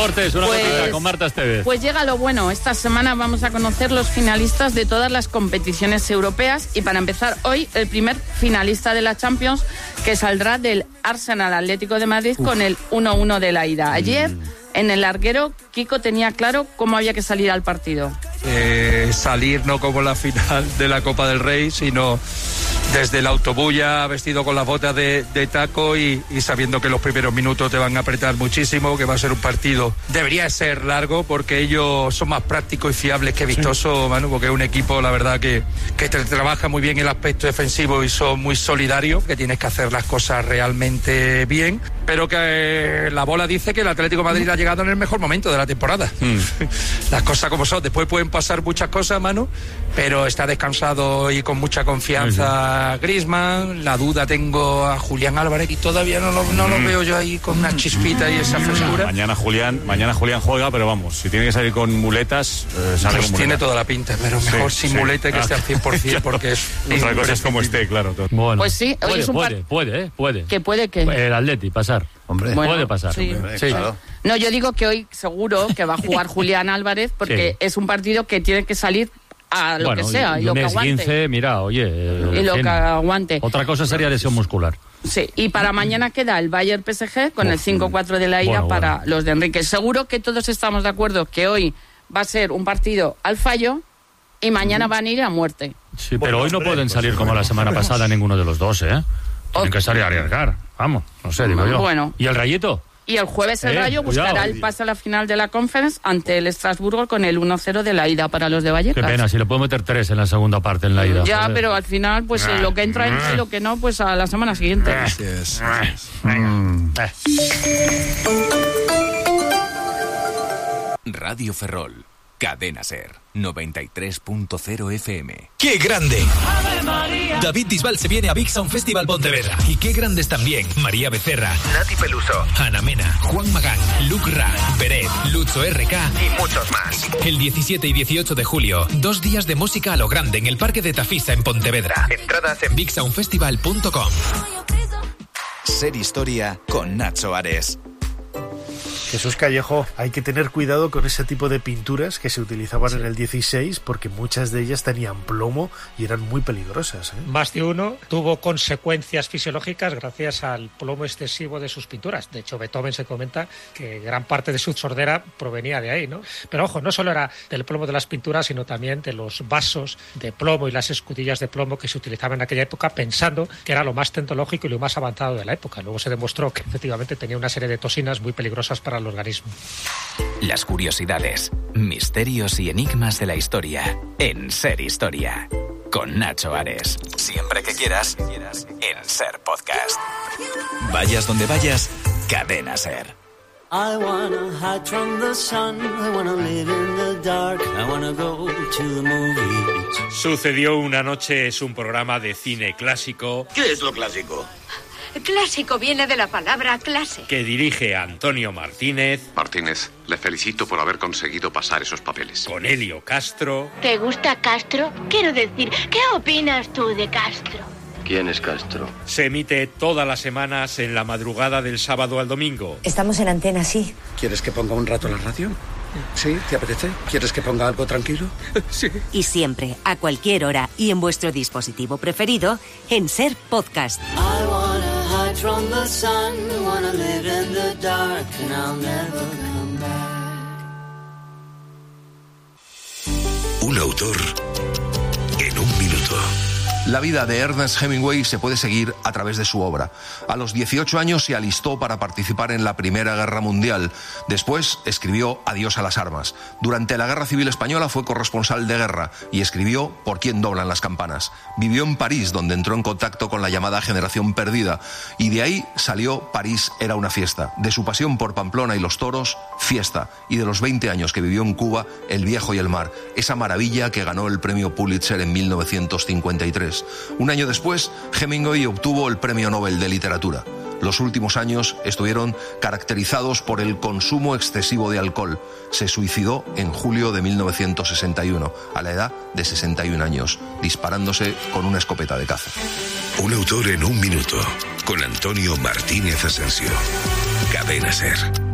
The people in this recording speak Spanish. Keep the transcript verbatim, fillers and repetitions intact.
Deportes, una pues, cosita con Marta Esteves. Pues llega lo bueno. Esta semana vamos a conocer los finalistas de todas las competiciones europeas y para empezar hoy el primer finalista de la Champions que saldrá del Arsenal Atlético de Madrid Uf. con el uno uno de la ida. Ayer mm. en el larguero Kiko tenía claro cómo había que salir al partido. Eh, salir no como la final de la Copa del Rey, sino desde el autobús ya vestido con las botas de, de taco y, y sabiendo que los primeros minutos te van a apretar muchísimo, que va a ser un partido, debería ser largo porque ellos son más prácticos y fiables que vistosos, sí. Manu, porque es un equipo, la verdad, que, que te trabaja muy bien el aspecto defensivo y son muy solidarios, que tienes que hacer las cosas realmente bien, pero que eh, la bola dice que el Atlético de Madrid ha llegado en el mejor momento de la temporada. Mm. Las cosas como son, después pueden pasar muchas cosas, Manu, pero está descansado y con mucha confianza Griezmann. La duda tengo a Julián Álvarez y todavía no lo, no lo veo yo ahí con una chispita y esa frescura. Mañana Julián, mañana Julián juega, pero vamos, si tiene que salir con muletas, eh, sale pues con tiene muletas. toda la pinta, pero mejor sí, sin sí. muleta que ah. esté al cien por ciento porque es otra cosa es como esté, claro. Todo. Bueno, pues sí, puede, es un puede, par... puede, eh, puede. Que puede que el Atleti pasar. Hombre, bueno, puede pasar. Sí. Hombre, sí. Claro. No, yo digo que hoy seguro que va a jugar Julián Álvarez porque sí. es un partido que tiene que salir a lo bueno, que sea y, y lo que aguante. quince, mira, oye, y lo que aguante. Otra cosa sería lesión muscular. Sí, y para mañana queda el Bayern P S G con oh, el cinco cuatro de la ida bueno, para bueno. los de Enrique. Seguro que todos estamos de acuerdo que hoy va a ser un partido al fallo y mañana van a ir a muerte. Sí, pero bueno, hoy no hombre, pueden salir pues, como la semana pasada ninguno de los dos, ¿eh? Tienen que salir a arriesgar. Vamos, no sé, digo yo. Bueno. ¿Y el Rayito? Y el jueves el eh, Rayo buscará cuidado. el pase a la final de la Conference ante el Estrasburgo con el uno cero de la ida para los de Vallecas. Qué pena, si le puedo meter tres en la segunda parte en la ida. Ya, joder. Pero al final, pues ah. lo que entra en sí, lo que no, pues a la semana siguiente. Así es. Mm. Radio Ferrol, Cadena Ser, noventa y tres punto cero F M. ¡Qué grande! David Bisbal se viene a Big Sound Festival Pontevedra. Y qué grandes también María Becerra, Nati Peluso, Ana Mena, Juan Magán, Luke Ra, Beret, Lucho R K y muchos más. El diecisiete y dieciocho de julio, dos días de música a lo grande en el Parque de Tafisa en Pontevedra. Entradas en big sound festival punto com. Ser Historia con Nacho Ares. Jesús Callejo, hay que tener cuidado con ese tipo de pinturas que se utilizaban sí. en el dieciséis porque muchas de ellas tenían plomo y eran muy peligrosas, ¿eh? Más de uno tuvo consecuencias fisiológicas gracias al plomo excesivo de sus pinturas. De hecho, Beethoven se comenta que gran parte de su sordera provenía de ahí, ¿no? Pero ojo, no solo era del plomo de las pinturas, sino también de los vasos de plomo y las escudillas de plomo que se utilizaban en aquella época pensando que era lo más tecnológico y lo más avanzado de la época. Luego se demostró que efectivamente tenía una serie de toxinas muy peligrosas para el organismo. Las curiosidades, misterios y enigmas de la historia en Ser Historia con Nacho Ares. Siempre que quieras, en Ser Podcast. Vayas donde vayas, Cadena Ser. I wanna hide from the sun, I wanna live in the dark, I wanna go to the movies. Sucedió una noche es un programa de cine clásico. ¿Qué es lo clásico? Clásico viene de la palabra clase. Que dirige a Antonio Martínez. Martínez, le felicito por haber conseguido pasar esos papeles. Con Helio Castro. ¿Te gusta Castro? Quiero decir, ¿qué opinas tú de Castro? ¿Quién es Castro? Se emite todas las semanas en la madrugada del sábado al domingo. Estamos en antena, sí. ¿Quieres que ponga un rato la radio? ¿Sí? ¿Te apetece? ¿Quieres que ponga algo tranquilo? Sí. Y siempre, a cualquier hora y en vuestro dispositivo preferido, en Ser Podcast. I wanna hide from the sun, wanna live in the dark, and I'll never come back. Un autor en un minuto. La vida de Ernest Hemingway se puede seguir a través de su obra. A los dieciocho años se alistó para participar en la Primera Guerra Mundial. Después escribió Adiós a las armas. Durante la Guerra Civil Española fue corresponsal de guerra y escribió Por quién doblan las campanas. Vivió en París, donde entró en contacto con la llamada generación perdida. Y de ahí salió París era una fiesta. De su pasión por Pamplona y los toros, fiesta. Y de los veinte años que vivió en Cuba, El viejo y el mar. Esa maravilla que ganó el premio Pulitzer en mil novecientos cincuenta y tres. Un año después, Hemingway obtuvo el Premio Nobel de Literatura. Los últimos años estuvieron caracterizados por el consumo excesivo de alcohol. Se suicidó en julio de mil novecientos sesenta y uno, a la edad de sesenta y un años, disparándose con una escopeta de caza. Un autor en un minuto, con Antonio Martínez Asensio. Cadena Ser.